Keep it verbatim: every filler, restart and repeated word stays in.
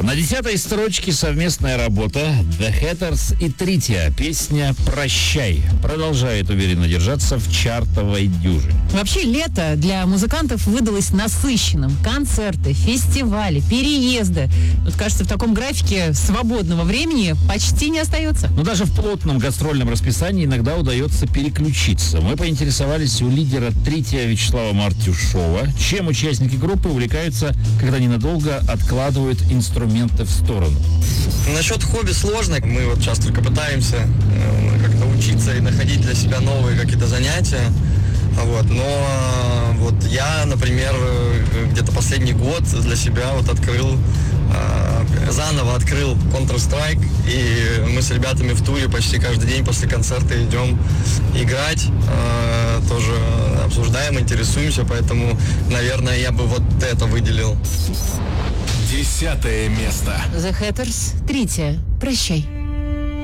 На десятой строчке совместная работа The Hatters и Третья. Песня «Прощай» продолжает уверенно держаться в чартовой дюжине. Вообще, лето для музыкантов выдалось насыщенным. Концерты, фестивали, переезды. Вот, кажется, в таком графике свободного времени почти не остается. Но даже в плотном гастрольном расписании иногда удается переключиться. Мы поинтересовались у лидера Третья Вячеслава Мартюшова, чем участники группы увлекаются, когда ненадолго откладывают инструменты в сторону. Насчет хобби сложно. Мы вот сейчас только пытаемся э, как-то учиться и находить для себя новые какие-то занятия. Вот. Но вот я, например, где-то последний год для себя вот открыл, э, заново открыл Counter-Strike, и мы с ребятами в туре почти каждый день после концерта идем играть, э, тоже обсуждаем, интересуемся, поэтому, наверное, я бы вот это выделил. Десятое место. The Hatters, Третья. Прощай.